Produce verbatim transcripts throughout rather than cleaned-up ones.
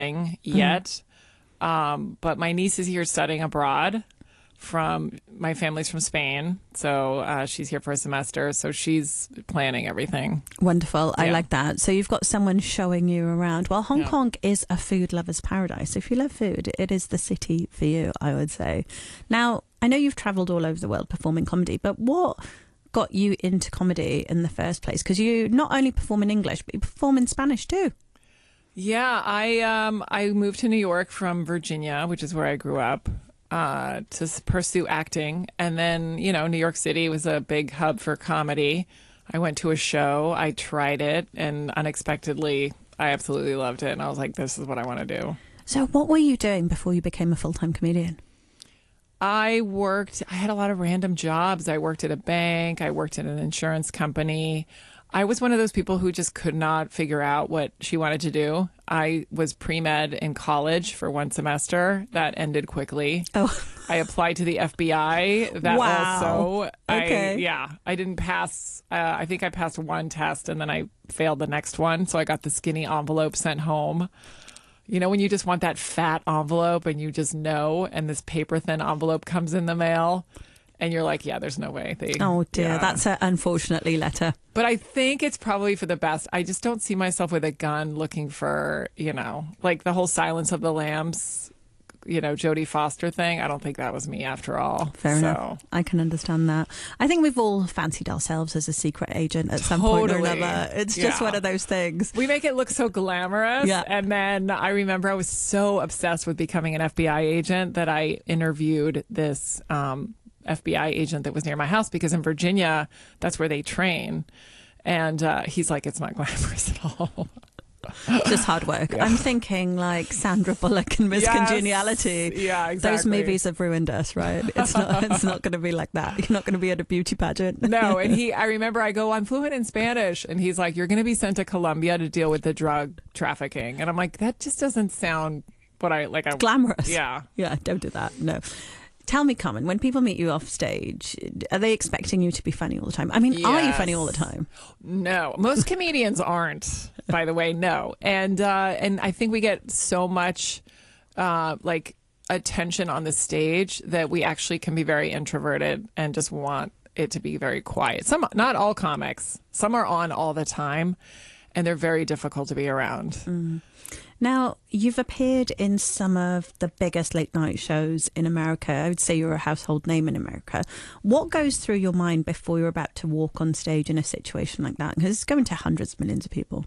yet. Mm. Um, but my niece is here studying abroad. From my family's from Spain, so uh, she's here for a semester, so she's planning everything. Wonderful. Yeah. I like that. So you've got someone showing you around. Well, Hong yeah. Kong is a food lover's paradise. If you love food, it is the city for you, I would say. Now, I know you've travelled all over the world performing comedy, but what got you into comedy in the first place? Because you not only perform in English, but you perform in Spanish too. Yeah, I um I moved to New York from Virginia, which is where I grew up. Uh, to pursue acting. And then, you know, New York City was a big hub for comedy. I went to a show, I tried it, and unexpectedly, I absolutely loved it. And I was like, this is what I want to do. So what were you doing before you became a full-time comedian? I worked, I had a lot of random jobs. I worked at a bank, I worked at an insurance company. I was one of those people who just could not figure out what she wanted to do. I was pre-med in college for one semester. That ended quickly. Oh. I applied to the F B I. That wow. also. Okay. I, yeah. I didn't pass. Uh, I think I passed one test and then I failed the next one. So I got the skinny envelope sent home. You know, when you just want that fat envelope and you just know, and this paper thin envelope comes in the mail. And you're like, yeah, there's no way. They, oh, dear. Yeah. That's an unfortunately letter. But I think it's probably for the best. I just don't see myself with a gun looking for, you know, like the whole Silence of the Lambs, you know, Jodie Foster thing. I don't think that was me after all. Fair so. enough. I can understand that. I think we've all fancied ourselves as a secret agent at some Totally. point or another. It's just Yeah. one of those things. We make it look so glamorous. Yeah. And then I remember I was so obsessed with becoming an F B I agent that I interviewed this um F B I agent that was near my house, because in Virginia, that's where they train. And uh, he's like, it's not glamorous at all. Just hard work. Yeah. I'm thinking like Sandra Bullock and Miss Yes. Congeniality. Yeah, exactly. Those movies have ruined us, right? It's not. It's not going to be like that. You're not going to be at a beauty pageant. No, and he. I remember I go, I'm fluent in Spanish, and he's like, you're going to be sent to Colombia to deal with the drug trafficking, and I'm like, that just doesn't sound what I like. I, Glamorous. Yeah, yeah. Don't do that. No. Tell me, Carmen, when people meet you off stage, are they expecting you to be funny all the time? I mean, are you Yes. funny all the time? No, most comedians aren't, by the way, no. And uh, and I think we get so much uh, like attention on the stage that we actually can be very introverted and just want it to be very quiet. Some, not all comics. Some are on all the time, and they're very difficult to be around. Mm. Now, you've appeared in some of the biggest late night shows in America. I would say you're a household name in America. What goes through your mind before you're about to walk on stage in a situation like that? Because it's going to hundreds of millions of people.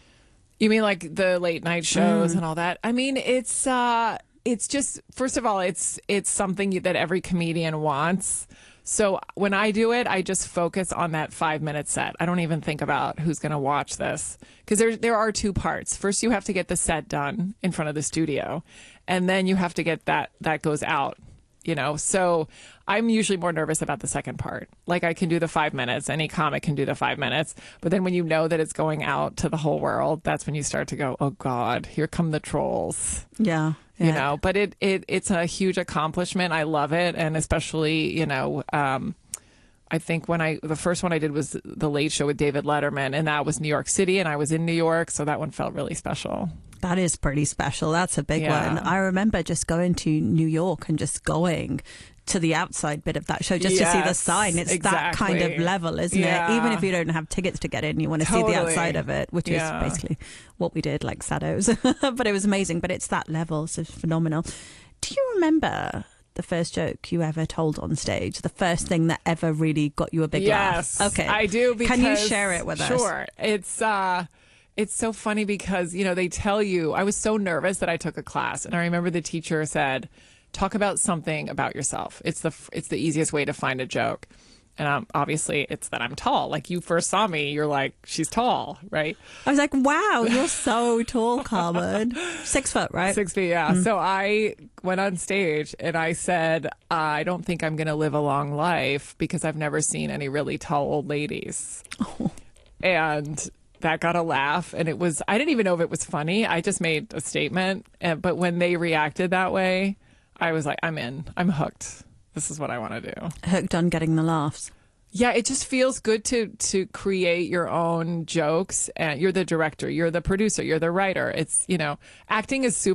You mean like the late night shows Mm. and all that? I mean, it's uh, it's just, first of all, it's it's something that every comedian wants. So when I do it, I just focus on that five minute set. I don't even think about who's going to watch this, because there there are two parts. First, you have to get the set done in front of the studio, and then you have to get that that goes out. You know, so I'm usually more nervous about the second part. Like, I can do the five minutes. Any comic can do the five minutes. But then when you know that it's going out to the whole world, that's when you start to go, oh, God, here come the trolls. Yeah. You yeah. know, but it, it it's a huge accomplishment. I love it. And especially, you know, um, I think when I, the first one I did was The Late Show with David Letterman, and that was New York City, and I was in New York. So that one felt really special. That is pretty special. That's a big Yeah. one. I remember just going to New York and just going to the outside bit of that show just to see the Yes, sign. It's that kind of exactly. level, isn't Yeah. it? Even if you don't have tickets to get in, you want to see Totally. the outside of it, which Yeah. is basically what we did, like Shadows. But it was amazing. But it's that level, so it's phenomenal. Do you remember the first joke you ever told on stage? The first thing that ever really got you a big Yes, laugh? Okay. I do. Because, Can you share it with us? Sure. It's uh, it's so funny because, you know, they tell you, I was so nervous that I took a class, and I remember the teacher said, talk about something about yourself. It's the it's the easiest way to find a joke. And um, obviously, it's that I'm tall. Like, you first saw me, you're like, she's tall, right? I was like, wow, you're so tall, Carmen. Six foot, right? Six feet, yeah. Mm. So I went on stage and I said, I don't think I'm going to live a long life because I've never seen any really tall old ladies. Oh. And that got a laugh. And it was, I didn't even know if it was funny. I just made a statement. And, but when they reacted that way, I was like, I'm in. I'm hooked. This is what I want to do. Hooked on getting the laughs. Yeah, it just feels good to to create your own jokes. And you're the director, you're the producer, you're the writer. It's, you know, acting is super